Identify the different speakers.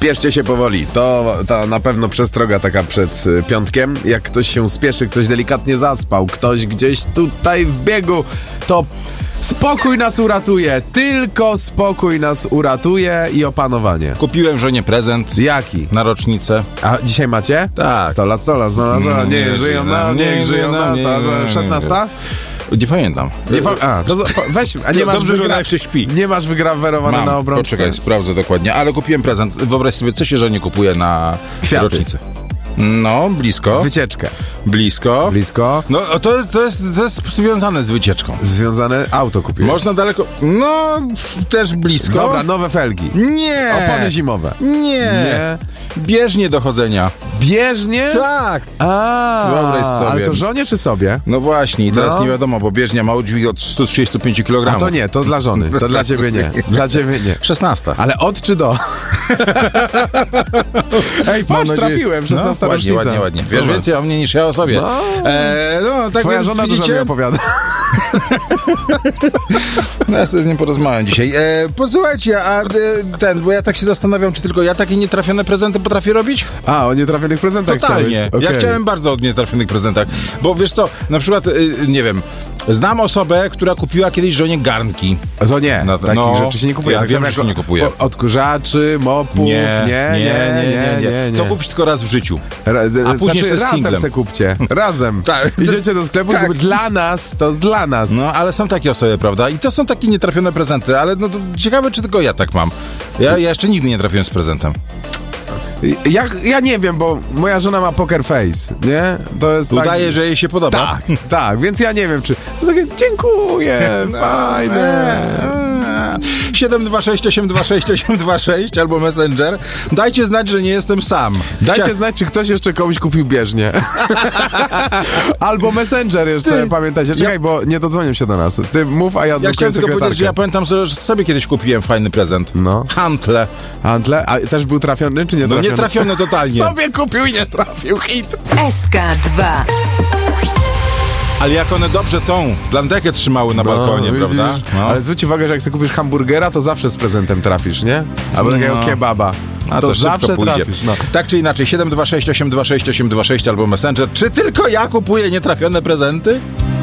Speaker 1: Spieszcie się powoli. To na pewno przestroga taka przed piątkiem. Jak ktoś się spieszy, ktoś delikatnie zaspał, ktoś gdzieś tutaj w biegu, to spokój nas uratuje. Tylko spokój nas uratuje i opanowanie.
Speaker 2: Kupiłem żonie prezent.
Speaker 1: Jaki?
Speaker 2: Na rocznicę.
Speaker 1: A dzisiaj macie?
Speaker 2: Tak.
Speaker 1: 100 lat, niech żyją nam, niech żyją nam. 16?
Speaker 2: Nie pamiętam.
Speaker 1: Weź, a nie masz
Speaker 2: dobrze, że ona jeszcze śpi.
Speaker 1: Nie masz wygrawerowane na obrączce.
Speaker 2: Poczekaj, sprawdzę dokładnie. Ale kupiłem prezent. Wyobraź sobie, co się żonie kupuje na rocznicę. No, blisko.
Speaker 1: Wycieczkę.
Speaker 2: Blisko. No, to jest związane z wycieczką.
Speaker 1: Związane auto kupiłem.
Speaker 2: Można daleko... No, też blisko.
Speaker 1: Dobra, nowe felgi.
Speaker 2: Nie.
Speaker 1: Opony zimowe.
Speaker 2: Nie. Bieżnie do chodzenia.
Speaker 1: Bieżnie?
Speaker 2: Tak.
Speaker 1: Wyobraź
Speaker 2: sobie.
Speaker 1: Ale to żonie czy sobie?
Speaker 2: No właśnie, i teraz nie wiadomo, bo bieżnia ma udźwig od 135 kg.
Speaker 1: A to nie, to dla żony. To dla ciebie nie. Dla ciebie nie.
Speaker 2: 16.
Speaker 1: Ale od czy do? Ej, patrz, trafiłem. 16 rocznica.
Speaker 2: Ładnie. Wiesz więcej o mnie niż ja o sobie. Tak
Speaker 1: twoja
Speaker 2: więc
Speaker 1: żona
Speaker 2: widzicie...
Speaker 1: dużo mi opowiada.
Speaker 2: No ja sobie z nim porozmawiam dzisiaj. Posłuchajcie, bo ja tak się zastanawiam, czy tylko ja takie nietrafione prezenty potrafię robić?
Speaker 1: O nietrafionych prezentach
Speaker 2: Totalnie.
Speaker 1: chciałeś. Okay.
Speaker 2: Ja chciałem bardzo o nietrafionych prezentach. Bo wiesz co, na przykład, nie wiem, znam osobę, która kupiła kiedyś żonie garnki.
Speaker 1: To nie, takich rzeczy się nie kupuje.
Speaker 2: Ja
Speaker 1: tak
Speaker 2: wiem, że się nie kupuje.
Speaker 1: Odkurzaczy, mopów, nie.
Speaker 2: To kupisz tylko raz w życiu. A później
Speaker 1: razem se kupcie. Razem.
Speaker 2: Tak.
Speaker 1: Idziecie do sklepu, tak. Dla nas, to jest dla nas.
Speaker 2: No, ale są takie osoby, prawda? I to są takie nietrafione prezenty, ale no to ciekawe, czy tylko ja tak mam. Ja jeszcze nigdy nie trafiłem z prezentem.
Speaker 1: Ja nie wiem, bo moja żona ma poker face, nie? To jest
Speaker 2: udaje,
Speaker 1: tak,
Speaker 2: że jej się podoba.
Speaker 1: Tak, więc ja nie wiem, czy... Takie, dziękuję, fajne.
Speaker 2: 726826826 albo Messenger. Dajcie znać, że nie jestem sam.
Speaker 1: Dajcie znać, czy ktoś jeszcze komuś kupił bieżnię. Albo Messenger jeszcze, pamiętajcie. Czekaj, bo nie dodzwonią się do nas. Ty mów, a ja
Speaker 2: odblokuję sekretarkę. Ja chciałem tylko powiedzieć, że ja pamiętam, że sobie kiedyś kupiłem fajny prezent.
Speaker 1: No.
Speaker 2: Hantle.
Speaker 1: A też był trafiony, czy nie trafiony?
Speaker 2: No nie trafiony totalnie.
Speaker 1: Sobie kupił i nie trafił. Hit.
Speaker 3: SK2.
Speaker 2: Ale jak one dobrze tą blandekę trzymały na balkonie, prawda? No.
Speaker 1: Ale zwróć uwagę, że jak sobie kupisz hamburgera, to zawsze z prezentem trafisz, nie? Albo takiego kebaba.
Speaker 2: A to
Speaker 1: zawsze
Speaker 2: pójdzie.
Speaker 1: Trafisz. No.
Speaker 2: Tak czy inaczej, 726826826 albo Messenger. Czy tylko ja kupuję nietrafione prezenty?